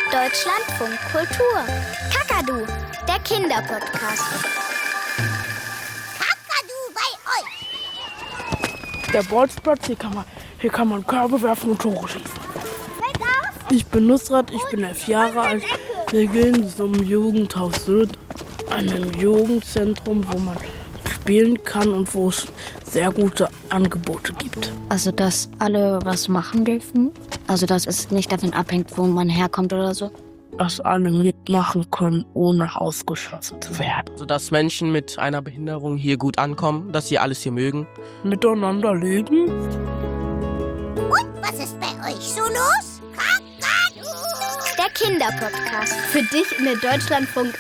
Deutschlandfunk Kultur. Kakadu, der Kinderpodcast. Kakadu bei euch. Der Bolzplatz, hier kann man Körbe werfen und Tore schießen. Ich bin Nusrat, ich bin 11 Jahre alt. Wir gehen zum Jugendhaus Sylt, einem Jugendzentrum, wo man spielen kann und wo es sehr gute Angebote gibt. Also, dass alle was machen dürfen. Also, dass es nicht davon abhängt, wo man herkommt oder so. Dass alle mitmachen können, ohne ausgeschlossen zu werden. Also, dass Menschen mit einer Behinderung hier gut ankommen, dass sie alles hier mögen. Miteinander leben. Und was ist bei euch so los? Kakadu! Der Kinderpodcast. Für dich in der Deutschlandfunk